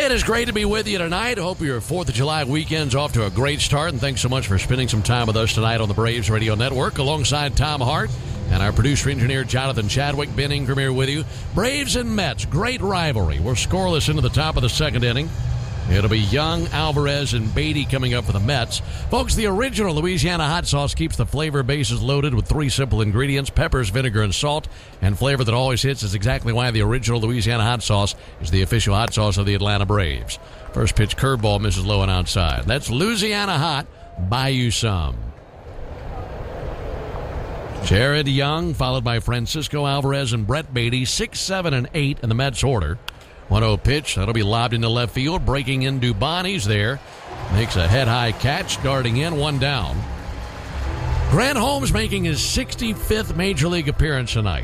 It is great to be with you tonight. I hope your 4th of July weekend's off to a great start, and thanks so much for spending some time with us tonight on the Braves Radio Network alongside Tom Hart and our producer-engineer Jonathan Chadwick. Ben Ingram here with you. Braves and Mets, great rivalry. We're scoreless into the top of the second inning. It'll be Young, Alvarez, and Beatty coming up for the Mets. Folks, the original Louisiana hot sauce keeps the flavor bases loaded with 3 simple ingredients: peppers, vinegar, and salt. And flavor that always hits is exactly why the original Louisiana hot sauce is the official hot sauce of the Atlanta Braves. First pitch curveball misses low and outside. That's Louisiana hot. Buy you some. Jared Young, followed by Francisco Alvarez and Brett Beatty, 6, 7, and 8 in the Mets order. 1-0 pitch. That'll be lobbed into left field. Breaking in Dubon. He's there. Makes a head-high catch. Darting in. 1 down. Grant Holmes making his 65th Major League appearance tonight.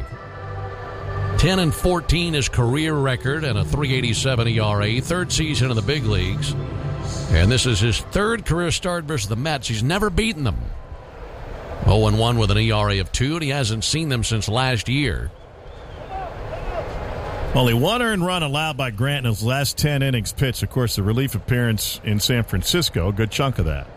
10-14 his career record and a .387 ERA. Third season in the big leagues. And this is his third career start versus the Mets. He's never beaten them. 0-1 with an ERA of 2, and he hasn't seen them since last year. Only 1 earned run allowed by Grant in his last 10 innings pitched. Of course, the relief appearance in San Francisco, a good chunk of that.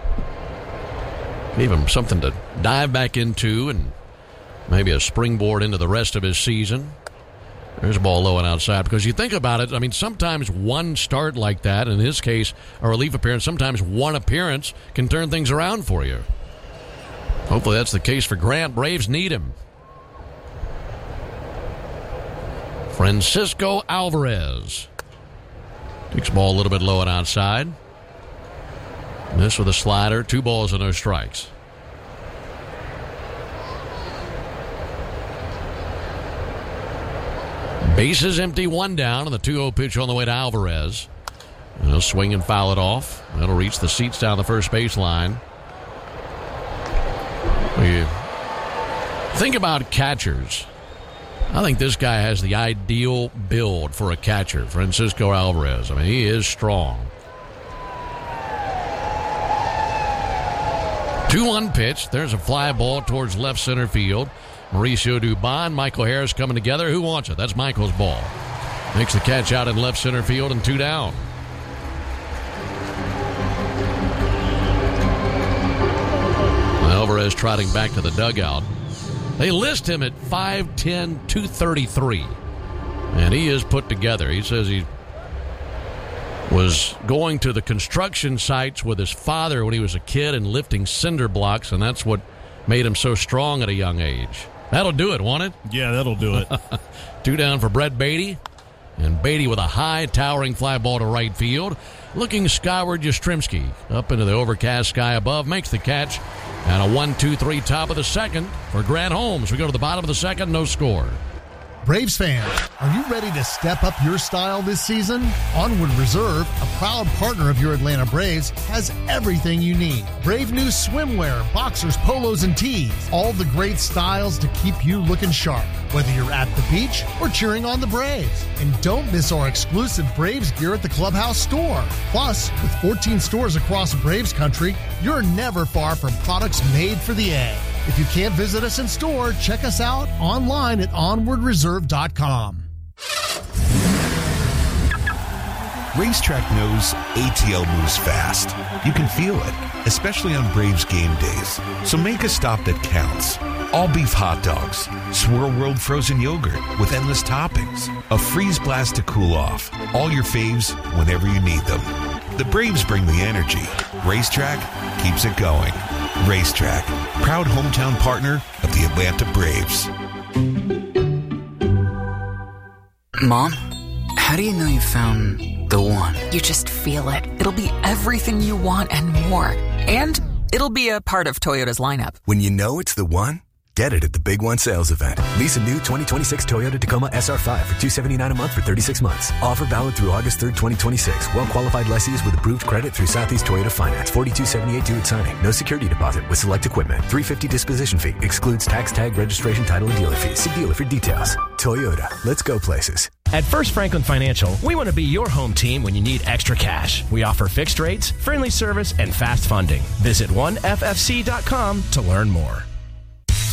Gave him something to dive back into and maybe a springboard into the rest of his season. There's a ball low and outside. Because you think about it, I mean, sometimes one start like that, in his case, a relief appearance, sometimes one appearance can turn things around for you. Hopefully that's the case for Grant. Braves need him. Francisco Alvarez takes the ball a little bit low and outside. This with a slider. 2 balls and no strikes. Bases empty, 1 down, and the 2-0 pitch on the way to Alvarez. And he'll swing and foul it off. That'll reach the seats down the first baseline. You think about catchers. I think this guy has the ideal build for a catcher, Francisco Alvarez. I mean, he is strong. 2-1 pitch. There's a fly ball towards left center field. Mauricio Dubon, Michael Harris coming together. Who wants it? That's Michael's ball. Makes the catch out in left center field and 2 down. Alvarez trotting back to the dugout. They list him at 5'10", 233. And he is put together. He says he was going to the construction sites with his father when he was a kid and lifting cinder blocks, and that's what made him so strong at a young age. That'll do it, won't it? Yeah, that'll do it. 2 down for Brett Beatty. And Beatty with a high, towering fly ball to right field. Looking skyward, Yastrzemski up into the overcast sky above. Makes the catch. And a 1-2-3 top of the second for Grant Holmes. We go to the bottom of the second, no score. Braves fans, are you ready to step up your style this season? Onward Reserve, a proud partner of your Atlanta Braves, has everything you need. Brave new swimwear, boxers, polos, and tees. All the great styles to keep you looking sharp, whether you're at the beach or cheering on the Braves. And don't miss our exclusive Braves gear at the Clubhouse store. Plus, with 14 stores across Braves country, you're never far from products made for the A. If you can't visit us in store, check us out online at onwardreserve.com. Racetrack knows ATL moves fast. You can feel it, especially on Braves game days. So make a stop that counts. All beef hot dogs, Swirl World frozen yogurt with endless toppings, a freeze blast to cool off. All your faves whenever you need them. The Braves bring the energy. Racetrack keeps it going. Racetrack, proud hometown partner of the Atlanta Braves. Mom, how do you know you found the one? You just feel it. It'll be everything you want and more. And it'll be a part of Toyota's lineup. When you know it's the one, get it at the Big One sales event. Lease a new 2026 Toyota Tacoma SR5 for $279 a month for 36 months. Offer valid through August 3rd, 2026. Well-qualified lessees with approved credit through Southeast Toyota Finance. $42.78 due at signing. No security deposit with select equipment. $350 disposition fee. Excludes tax, tag, registration, title, and dealer fees. See dealer for details. Toyota. Let's go places. At First Franklin Financial, we want to be your home team when you need extra cash. We offer fixed rates, friendly service, and fast funding. Visit oneffc.com to learn more.